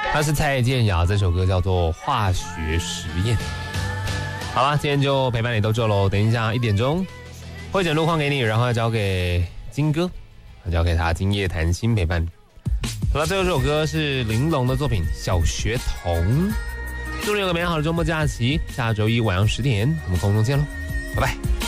他是蔡健雅，这首歌叫做《化学实验》。好了，今天就陪伴你到这喽。等一下1点钟，会整路况给你，然后要交给金哥，交给他今夜谈心陪伴。好了，最后这首歌是玲珑的作品《小学童》。祝你有个美好的周末假期，下周一晚上10点，我们空中见喽，拜拜。